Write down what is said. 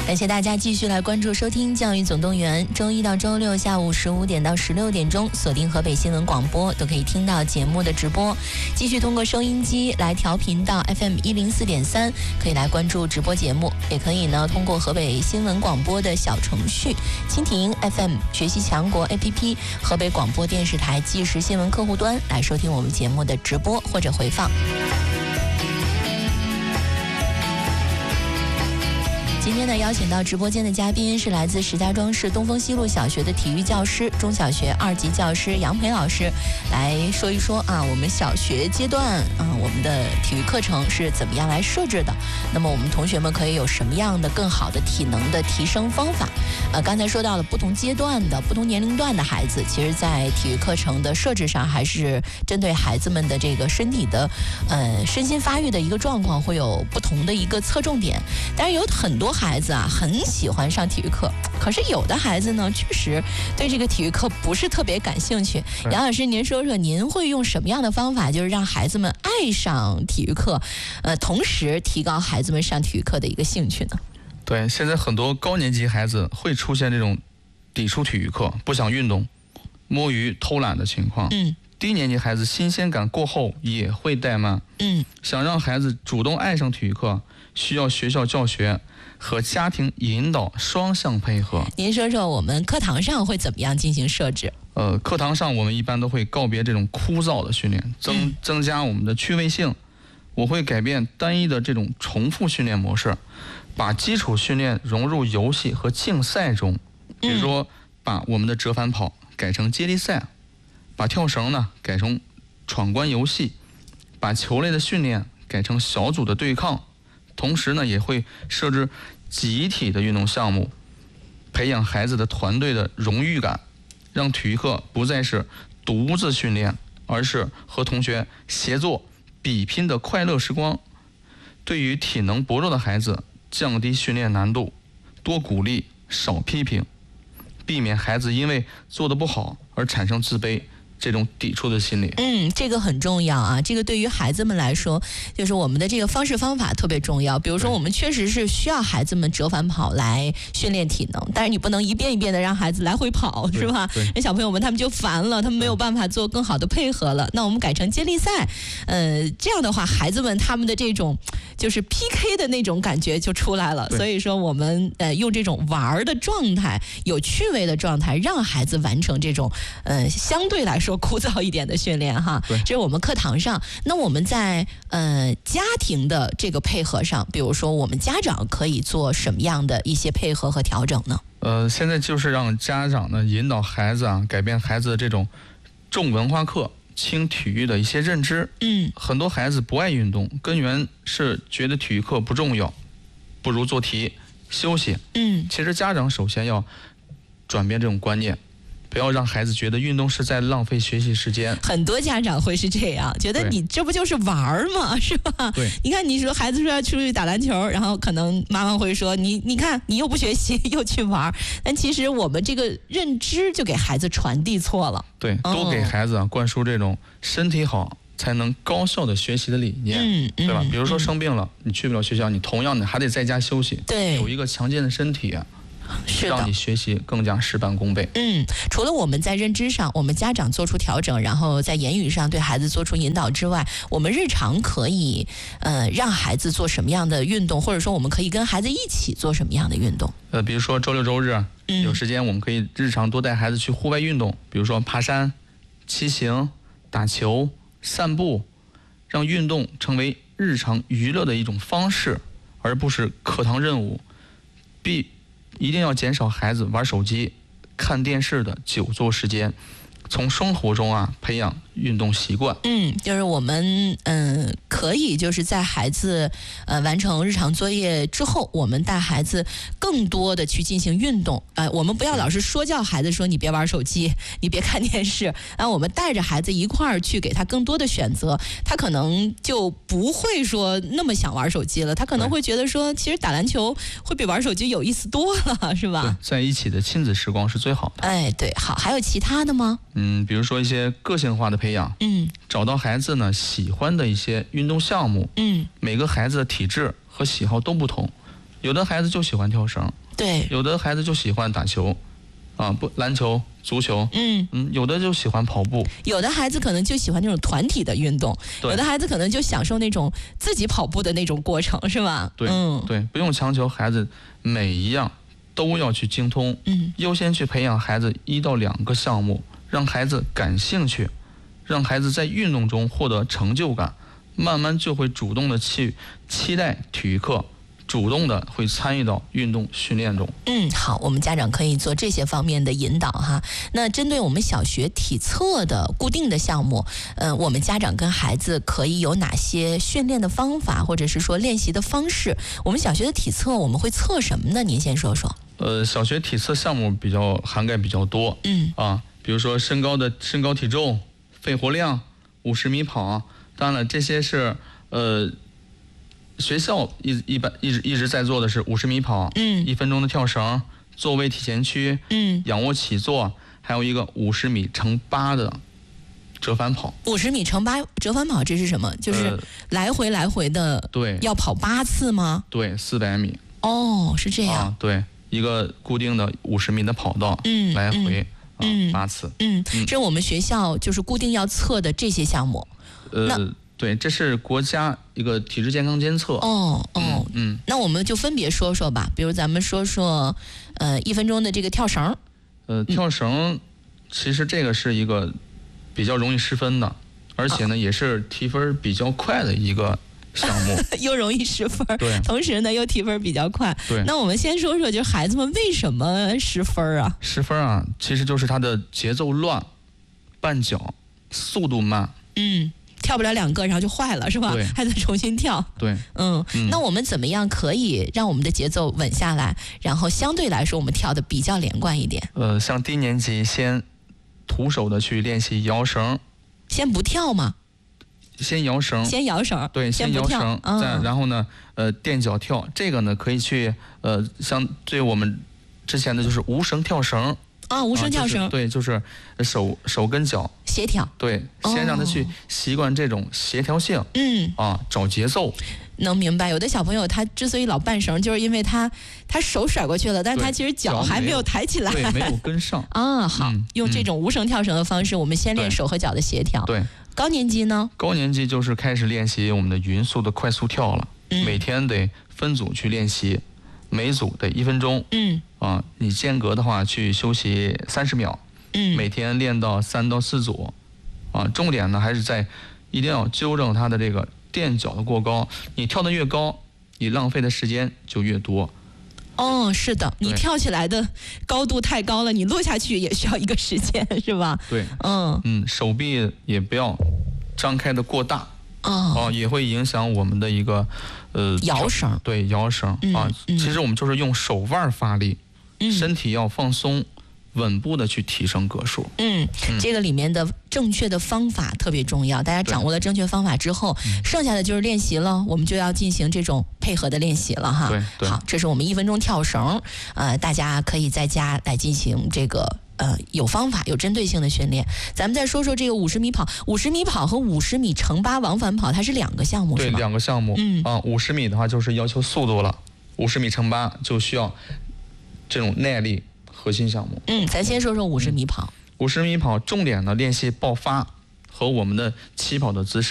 感谢大家继续来关注收听教育总动员，周一到周六下午15点到16点钟，锁定河北新闻广播都可以听到节目的直播。继续通过收音机来调频到 FM 104.3，可以来关注直播节目，也可以呢通过河北新闻广播的小程序、蜻蜓 FM、学习强国 APP、河北广播电视台即时新闻客户端来收听我们节目的直播或者回放。今天呢，邀请到直播间的嘉宾是来自石家庄市东风西路小学的体育教师、中小学2级教师杨培老师，来说一说我们小学阶段我们的体育课程是怎么样来设置的。那么我们同学们可以有什么样的更好的体能的提升方法？刚才说到了不同阶段的、不同年龄段的孩子，其实在体育课程的设置上，还是针对孩子们的这个身体的身心发育的一个状况，会有不同的一个侧重点。当然有很多孩子很喜欢上体育课，可是有的孩子呢，确实对这个体育课不是特别感兴趣。杨老师，您说说，您会用什么样的方法，就是让孩子们爱上体育课，同时提高孩子们上体育课的一个兴趣呢？ 对，现在很多高年级孩子会出现这种抵触体育课、不想运动、摸鱼、偷懒的情况。低年级孩子新鲜感过后也会怠慢。想让孩子主动爱上体育课，需要学校教学和家庭引导双向配合。您说说我们课堂上会怎么样进行设置？ 课堂上我们一般都会告别这种枯燥的训练，增加我们的趣味性。我会改变单一的这种重复训练模式，把基础训练融入游戏和竞赛中。比如说，把我们的折返跑改成接力赛，把跳绳呢改成闯关游戏，把球类的训练改成小组的对抗。同时呢，也会设置集体的运动项目，培养孩子的团队的荣誉感，让体育课不再是独自训练，而是和同学协作比拼的快乐时光。对于体能薄弱的孩子，降低训练难度，多鼓励，少批评，避免孩子因为做得不好而产生自卑这种抵触的心理。 这个很重要啊，这个对于孩子们来说，就是我们的这个方式方法特别重要。比如说我们确实是需要孩子们折返跑来训练体能，但是你不能一遍一遍的让孩子来回跑，是吧？那小朋友们他们就烦了，他们没有办法做更好的配合了。那我们改成接力赛，这样的话孩子们他们的这种就是 PK 的那种感觉就出来了。所以说我们用这种玩的状态、有趣味的状态，让孩子完成这种相对来说枯燥一点的训练哈。这是我们课堂上。那我们在家庭的这个配合上，比如说我们家长可以做什么样的一些配合和调整呢？ 现在就是让家长呢引导孩子改变孩子的这种重文化课、轻体育的一些认知。很多孩子不爱运动，根源是觉得体育课不重要，不如做题休息。其实家长首先要转变这种观念，不要让孩子觉得运动是在浪费学习时间。 很多家长会是这样，觉得你这不就是玩吗？是吧？你看你说孩子说要出去打篮球，然后可能妈妈会说你看你又不学习又去玩，但其实我们这个认知就给孩子传递错了。 多给孩子灌输这种身体好才能高效的学习的理念，对吧？比如说生病了，你去不了学校，你同样的还得在家休息，有一个强健的身体是让你学习更加事半功倍。 除了我们在认知上，我们家长做出调整，然后在言语上对孩子做出引导之外，我们日常可以让孩子做什么样的运动，或者说我们可以跟孩子一起做什么样的运动？ 比如说周六周日有时间，我们可以日常多带孩子去户外运动，比如说爬山、骑行、打球、散步，让运动成为日常娱乐的一种方式，而不是课堂任务。一定要减少孩子玩手机、看电视的久坐时间，从生活中培养运动习惯。 就是我们可以就是在孩子完成日常作业之后，我们带孩子更多的去进行运动。我们不要老是说教孩子说你别玩手机，你别看电视，然后我们带着孩子一块儿去给他更多的选择，他可能就不会说那么想玩手机了，他可能会觉得说其实打篮球会比玩手机有意思多了，是吧？ 在一起的亲子时光是最好的。 对，好，还有其他的吗？ 比如说一些个性化的培养，找到孩子呢喜欢的一些运动项目，每个孩子的体质和喜好都不同， 有的孩子就喜欢跳绳， 对， 有的孩子就喜欢打球，篮球、足球，有的就喜欢跑步， 有的孩子可能就喜欢那种团体的运动，有的孩子可能就享受那种自己跑步的那种过程，是吧？ 对，对，不用强求孩子每一样都要去精通，优先去培养孩子1到2个项目，让孩子感兴趣，让孩子在运动中获得成就感，慢慢就会主动的去期待体育课，主动的会参与到运动训练中。 好，我们家长可以做这些方面的引导哈。那针对我们小学体测的固定的项目，我们家长跟孩子可以有哪些训练的方法，或者是说练习的方式？我们小学的体测我们会测什么呢？您先说说。 小学体测项目涵盖比较多，比如说身高体重、肺活量、50米跑，当然了，这些是学校一直在做的是50米跑，1分钟的跳绳，坐位体前屈，仰卧起坐，还有一个50米乘8的折返跑。 50米乘8折返跑，这是什么？就是来回的， 对， 要跑8次吗？ 对，400米。 哦，是这样。 对，一个固定的50米的跑道，来回8次。 这是我们学校就是固定要测的这些项目。 对，这是国家一个体质健康监测。 那我们就分别说说吧，比如咱们说说1分钟的这个跳绳。 跳绳其实这个是一个比较容易失分的，而且呢也是提分比较快的一个项目。 又容易失分， 对， 同时呢又提分比较快。 对， 那我们先说说，就是孩子们为什么失分啊？ 失分其实就是他的节奏乱、绊脚、速度慢。 跳不了2个，然后就坏了，是吧？ 对， 还得重新跳。 对， 那我们怎么样可以让我们的节奏稳下来，然后相对来说我们跳的比较连贯一点？ 像低年级先徒手的去练习摇绳。先不跳吗？ 先摇绳。对，先摇绳，然后呢，垫脚跳。这个呢，可以去像对我们之前的就是无绳跳绳。 无绳跳绳。 对，就是手跟脚协调。 对，先让他去习惯这种协调性。找节奏。 能明白，有的小朋友他之所以老绊绳，就是因为他手甩过去了，但是他其实脚还没有抬起来， 对，没有跟上。 好，用这种无绳跳绳的方式，我们先练手和脚的协调。 对。 高年级呢？ 高年级就是开始练习我们的匀速的快速跳了。每天得分组去练习，每组得1分钟。你间隔的话去休息30秒。每天练到3到4组。重点呢还是一定要纠正他的这个垫脚的过高。你跳得越高，你浪费的时间就越多。 是的，你跳起来的高度太高了，你落下去也需要一个时间，是吧？ 对。手臂也不要张开的过大。也会影响我们的一个摇绳。 对，摇绳。其实我们就是用手腕发力，身体要放松，稳步的去提升格数。 这个里面的正确的方法特别重要，大家掌握了正确方法之后，剩下的就是练习了，我们就要进行这种配合的练习了哈。 对。 好，这是我们1分钟跳绳，大家可以在家来进行这个有方法、有针对性的训练。咱们再说说这个50米跑，50米跑和50米乘8往返跑，它是2个项目，是吗？ 对，2个项目。50米的话就是要求速度了，50米乘8就需要这种耐力核心项目。 咱先说说50米跑。 50米跑重点的练习爆发和我们的起跑的姿势。